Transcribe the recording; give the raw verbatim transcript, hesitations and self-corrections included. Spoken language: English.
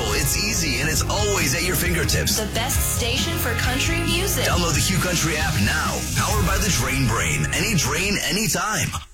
simple, it's easy, and it's always at your fingertips. The best station for country music. Download the Q Country app now. Powered by the Drain Brain. Any drain, anytime.